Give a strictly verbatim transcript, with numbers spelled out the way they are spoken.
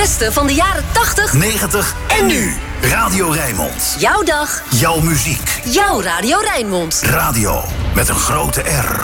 beste van de jaren tachtig, negentig en nu. Radio Rijnmond. Jouw dag. Jouw muziek. Jouw Radio Rijnmond. Radio met een grote R.